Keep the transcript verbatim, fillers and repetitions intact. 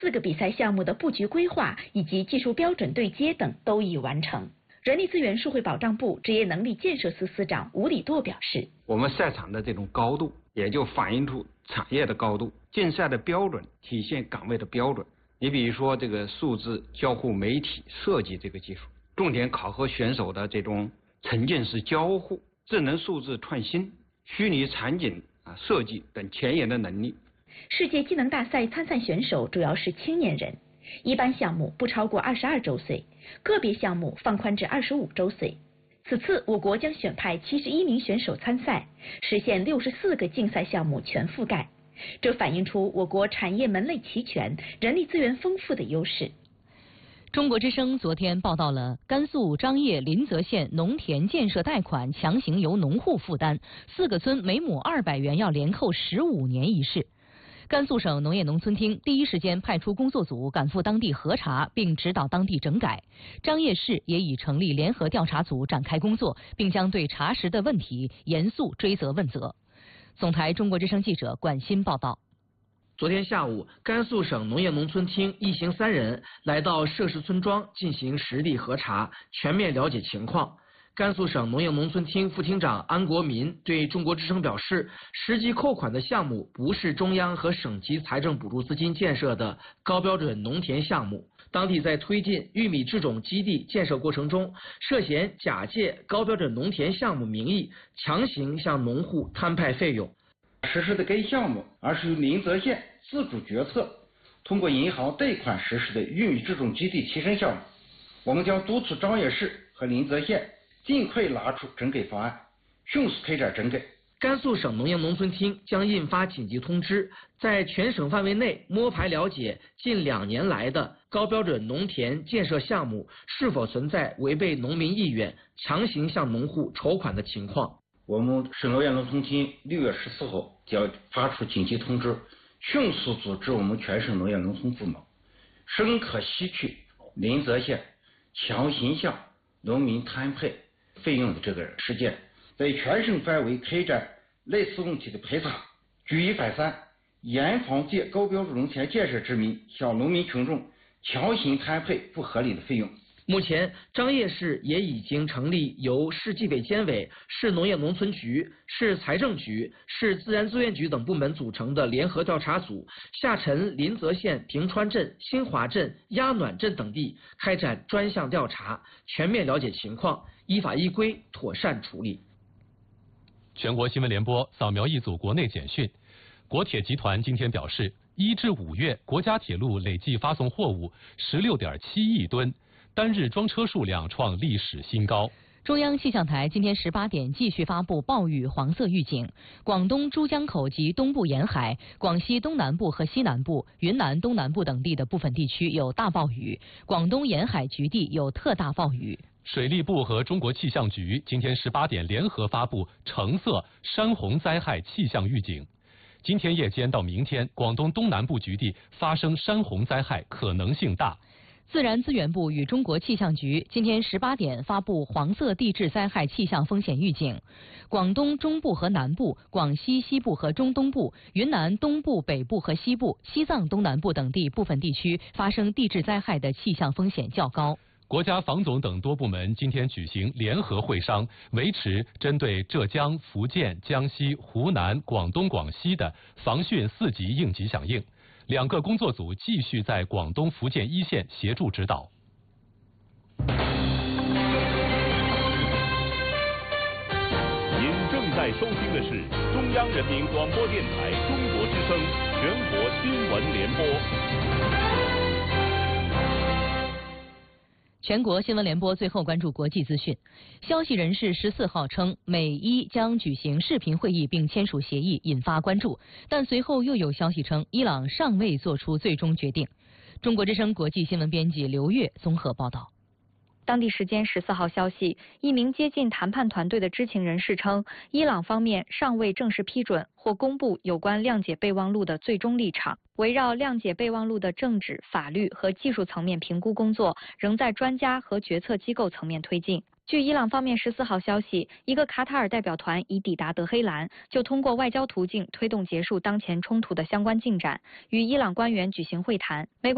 四个比赛项目的布局规划以及技术标准对接等都已完成。人力资源社会保障部职业能力建设司司长吴礼舵表示， 我们赛场的这种高度，也就反映出产业的高度，竞赛的标准体现岗位的标准。你比如说这个数字交互媒体设计这个技术，重点考核选手的这种沉浸式交互、智能数字创新、虚拟场景啊设计等前沿的能力。 世界技能大赛参赛选手主要是青年人，一般项目不超过二十二周岁，个别项目放宽至二十五周岁。此次我国将选派七十一名选手参赛，实现六十四个竞赛项目全覆盖。这反映出我国产业门类齐全、人力资源丰富的优势。 中国之声昨天报道了甘肃张掖临泽县农田建设贷款强行由农户负担，四个村每亩二百元要连扣十五年一事。甘肃省农业农村厅第一时间派出工作组赶赴当地核查，并指导当地整改。张掖市也已成立联合调查组展开工作，并将对查实的问题严肃追责问责。总台中国之声记者管欣报道。 昨天下午，甘肃省农业农村厅一行三人来到涉事村庄进行实地核查，全面了解情况。甘肃省农业农村厅副厅长安国民对中国之声表示，实际扣款的项目不是中央和省级财政补助资金建设的高标准农田项目，当地在推进玉米制种基地建设过程中，涉嫌假借高标准农田项目名义，强行向农户摊派费用。 实施的该项目，而是由临泽县自主决策，通过银行贷款实施的玉米制种基地提升项目。我们将督促张掖市和临泽县尽快拿出整改方案，迅速开展整改。 甘肃省农业农村厅将印发紧急通知，在全省范围内摸排了解近两年来的高标准农田建设项目是否存在违背农民意愿、强行向农户筹款的情况。 我们省农业农村厅六月十四号将发出紧急通知，迅速组织我们全省农业农村部门，深刻吸取临泽县强行向农民摊派费用的这个事件，在全省范围开展类似问题的排查，举一反三，严防借高标准农田建设之名向农民群众强行摊派不合理的费用。 目前，张掖市也已经成立由市纪委监委、市农业农村局、市财政局、市自然资源局等部门组成的联合调查组，下沉临泽县平川镇、新华镇、鸭暖镇等地，开展专项调查，全面了解情况，依法依规妥善处理。 全国新闻联播扫描一组国内简讯。国铁集团今天表示，一至五月国家铁路累计发送货物十六点七亿吨。单日装车数量创历史新高。 中央气象台今天十八点继续发布暴雨黄色预警，广东珠江口及东部沿海、广西东南部和西南部、云南东南部等地的部分地区有大暴雨，广东沿海局地有特大暴雨。 水利部和中国气象局今天十八点联合发布橙色山洪灾害气象预警。今天夜间到明天，广东东南部局地发生山洪灾害可能性大。 自然资源部与中国气象局今天十八点发布黄色地质灾害气象风险预警，广东中部和南部、广西西部和中东部、云南东部、北部和西部、西藏东南部等地部分地区发生地质灾害的气象风险较高。 国家防总等多部门今天举行联合会商，维持针对浙江、福建、江西、湖南、广东、广西的防汛四级应急响应。两个工作组继续在广东、福建一线协助指导。 您正在收听的是中央人民广播电台中国之声全国新闻联播。 全国新闻联播最后关注国际资讯。消息人士十四号称，美伊将举行视频会议并签署协议，引发关注。但随后又有消息称，伊朗尚未做出最终决定。中国之声国际新闻编辑刘月综合报道。 当地时间十四号消息，一名接近谈判团队的知情人士称，伊朗方面尚未正式批准或公布有关谅解备忘录的最终立场。围绕谅解备忘录的政治、法律和技术层面评估工作，仍在专家和决策机构层面推进。据伊朗方面十四号消息，一个卡塔尔代表团已抵达德黑兰，就通过外交途径推动结束当前冲突的相关进展，与伊朗官员举行会谈。美国